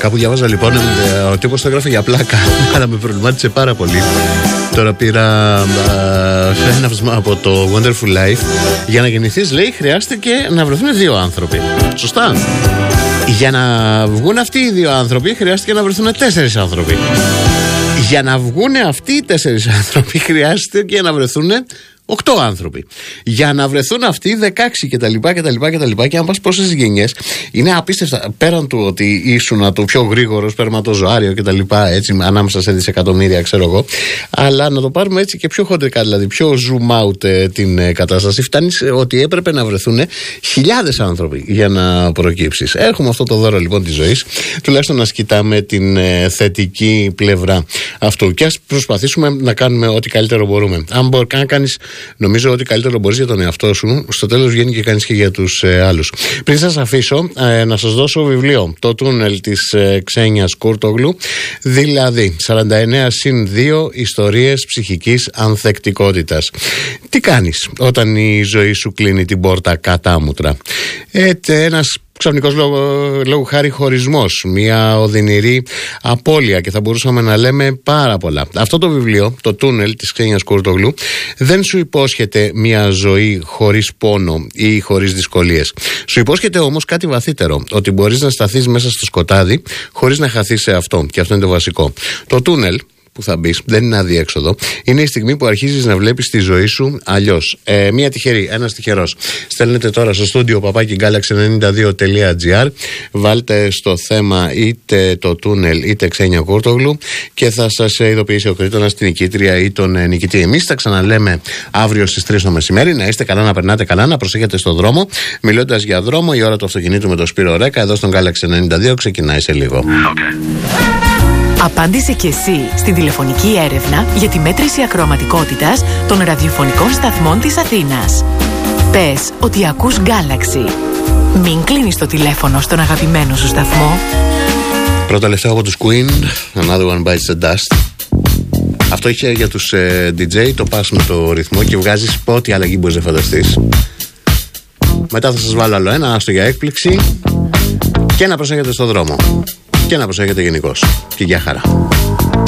Κάπου διάβαζα λοιπόν ο τύπος το έγραφε για πλάκα, αλλά με προβλημάτισε πάρα πολύ. Τώρα πήρα ένα βασμό από το Wonderful Life. Για να γεννηθείς, λέει, χρειάστηκε να βρεθούν 2 άνθρωποι. Σωστά. Για να βγουν αυτοί οι 2 άνθρωποι, χρειάστηκε να βρεθούν 4 άνθρωποι. Για να βγουν αυτοί οι 4 άνθρωποι, χρειάστηκε να βρεθούν 8 άνθρωποι. Για να βρεθούν αυτοί 16 κτλ. Και αν πας πόσες γενιές, είναι απίστευτα. Πέραν του ότι ήσουν το πιο γρήγορο σπερματοζωάριο κτλ. Έτσι, ανάμεσα σε δισεκατομμύρια, ξέρω εγώ. Αλλά να το πάρουμε έτσι και πιο χοντρικά, δηλαδή πιο zoom out την κατάσταση. Φτάνει ότι έπρεπε να βρεθούν χιλιάδες άνθρωποι για να προκύψεις. Έχουμε αυτό το δώρο λοιπόν της ζωής. Τουλάχιστον να σκητάμε την θετική πλευρά αυτού. Και ας προσπαθήσουμε να κάνουμε ό,τι καλύτερο μπορούμε. Αν κάνεις, νομίζω ότι καλύτερο μπορείς για τον εαυτό σου, στο τέλος βγαίνει και κάνεις και για τους άλλους. Πριν σας αφήσω, να σας δώσω βιβλίο, το τούνελ της Ξένιας Κούρτογλου, δηλαδή 49+2 ιστορίες ψυχικής ανθεκτικότητας. Τι κάνεις όταν η ζωή σου κλείνει την πόρτα κατάμουτρα? Ένας ξαφνικός λόγου χάρη χωρισμός, μια οδυνηρή απώλεια και θα μπορούσαμε να λέμε πάρα πολλά. Αυτό το βιβλίο, το τούνελ της Ξένιας Κούρτογλου, δεν σου υπόσχεται μια ζωή χωρίς πόνο ή χωρίς δυσκολίες. Σου υπόσχεται όμως κάτι βαθύτερο, ότι μπορείς να σταθείς μέσα στο σκοτάδι χωρίς να χαθείς σε αυτό, και αυτό είναι το βασικό. Το τούνελ που θα μπεις δεν είναι αδιέξοδο. Είναι η στιγμή που αρχίζεις να βλέπεις τη ζωή σου αλλιώς. Μία τυχερή, ένας τυχερός. Στέλνετε τώρα στο στούντιο papaki-galaxy92.gr, βάλτε στο θέμα είτε το τούνελ είτε Ξένια Κούρτογλου και θα σας ειδοποιήσει ο Κρήτονας την νικήτρια ή τον νικητή. Εμείς θα ξαναλέμε αύριο στις 3 το μεσημέρι. Να είστε καλά, να περνάτε καλά, να προσέχετε στο δρόμο. Μιλώντας για δρόμο, η ώρα του αυτοκινήτου με τον Σπύρο Ρέκα εδώ στον Galaxy 92 ξεκινάει σε λίγο. Απάντησε και εσύ στην τηλεφωνική έρευνα για τη μέτρηση ακροαματικότητας των ραδιοφωνικών σταθμών της Αθήνας. Πες ότι ακούς Galaxy. Μην κλείνεις το τηλέφωνο στον αγαπημένο σου σταθμό. Πρώτα λεφτά από τους Queen, Another One Bites the Dust. Αυτό είχε για τους DJ, το πας με το ρυθμό και βγάζεις ό,τι αλλαγή μπορείς να φανταστείς. Μετά θα σας βάλω άλλο ένα, άστο για έκπληξη. Και να προσέχετε στο δρόμο. Και να προσέχετε γενικώς. Και για χαρά.